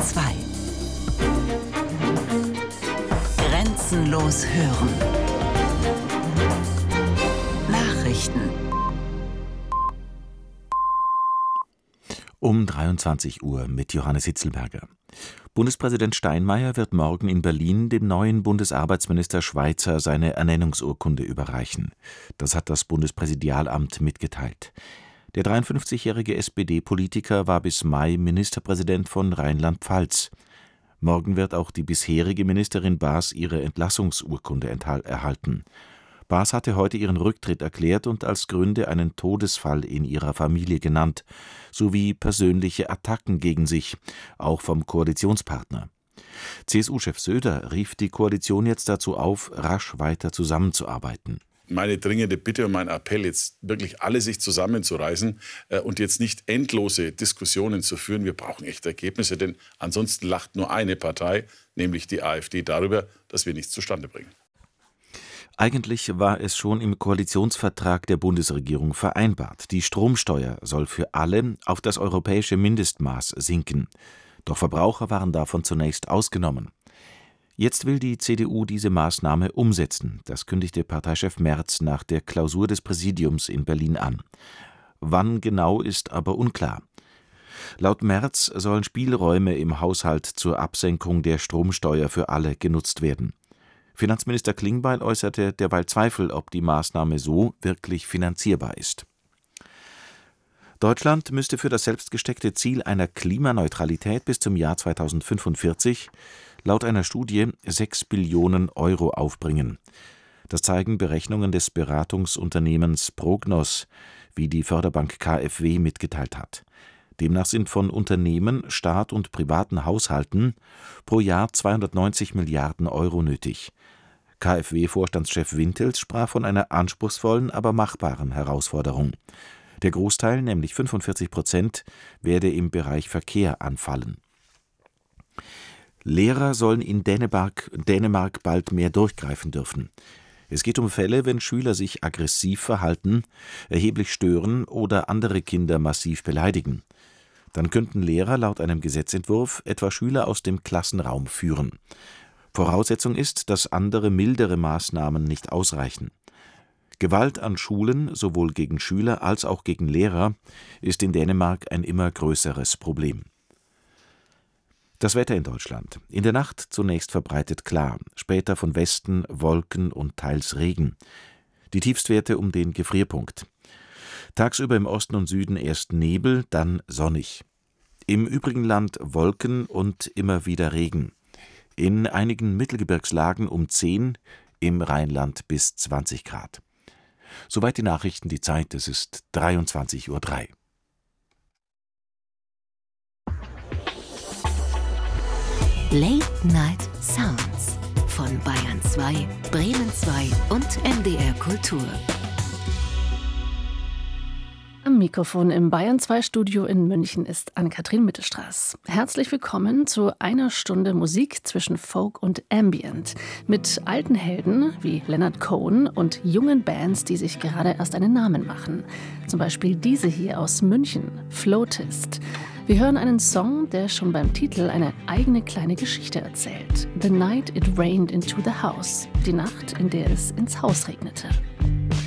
2. Grenzenlos hören. Nachrichten. Um 23 Uhr mit Johannes Hitzelberger. Bundespräsident Steinmeier wird morgen in Berlin dem neuen Bundesarbeitsminister Schweizer seine Ernennungsurkunde überreichen. Das hat das Bundespräsidialamt mitgeteilt. Der 53-jährige SPD-Politiker war bis Mai Ministerpräsident von Rheinland-Pfalz. Morgen wird auch die bisherige Ministerin Baas ihre Entlassungsurkunde erhalten. Baas hatte heute ihren Rücktritt erklärt und als Gründe einen Todesfall in ihrer Familie genannt, sowie persönliche Attacken gegen sich, auch vom Koalitionspartner. CSU-Chef Söder rief die Koalition jetzt dazu auf, rasch weiter zusammenzuarbeiten. Meine dringende Bitte und mein Appell, jetzt wirklich alle sich zusammenzureißen und jetzt nicht endlose Diskussionen zu führen. Wir brauchen echte Ergebnisse, denn ansonsten lacht nur eine Partei, nämlich die AfD, darüber, dass wir nichts zustande bringen. Eigentlich war es schon im Koalitionsvertrag der Bundesregierung vereinbart. Die Stromsteuer soll für alle auf das europäische Mindestmaß sinken. Doch Verbraucher waren davon zunächst ausgenommen. Jetzt will die CDU diese Maßnahme umsetzen. Das kündigte Parteichef Merz nach der Klausur des Präsidiums in Berlin an. Wann genau ist aber unklar. Laut Merz sollen Spielräume im Haushalt zur Absenkung der Stromsteuer für alle genutzt werden. Finanzminister Klingbeil äußerte derweil Zweifel, ob die Maßnahme so wirklich finanzierbar ist. Deutschland müsste für das selbstgesteckte Ziel einer Klimaneutralität bis zum Jahr 2045 laut einer Studie 6 Billionen Euro aufbringen. Das zeigen Berechnungen des Beratungsunternehmens Prognos, wie die Förderbank KfW mitgeteilt hat. Demnach sind von Unternehmen, Staat und privaten Haushalten pro Jahr 290 Milliarden Euro nötig. KfW-Vorstandschef Wintels sprach von einer anspruchsvollen, aber machbaren Herausforderung. Der Großteil, nämlich 45%, werde im Bereich Verkehr anfallen. Lehrer sollen in Dänemark bald mehr durchgreifen dürfen. Es geht um Fälle, wenn Schüler sich aggressiv verhalten, erheblich stören oder andere Kinder massiv beleidigen. Dann könnten Lehrer laut einem Gesetzentwurf etwa Schüler aus dem Klassenraum führen. Voraussetzung ist, dass andere mildere Maßnahmen nicht ausreichen. Gewalt an Schulen, sowohl gegen Schüler als auch gegen Lehrer, ist in Dänemark ein immer größeres Problem. Das Wetter in Deutschland. In der Nacht zunächst verbreitet klar, später von Westen Wolken und teils Regen. Die Tiefstwerte um den Gefrierpunkt. Tagsüber im Osten und Süden erst Nebel, dann sonnig. Im übrigen Land Wolken und immer wieder Regen. In einigen Mittelgebirgslagen um 10, im Rheinland bis 20 Grad. Soweit die Nachrichten, die Zeit, es ist 23:03 Uhr. Late Night Sounds von Bayern 2, Bremen 2 und NDR Kultur. Am Mikrofon im Bayern 2 Studio in München ist Anne-Kathrin Mittelstraß. Herzlich willkommen zu einer Stunde Musik zwischen Folk und Ambient. Mit alten Helden wie Leonard Cohen und jungen Bands, die sich gerade erst einen Namen machen. Zum Beispiel diese hier aus München, Floatist. Wir hören einen Song, der schon beim Titel eine eigene kleine Geschichte erzählt. The Night It Rained into the House. Die Nacht, in der es ins Haus regnete.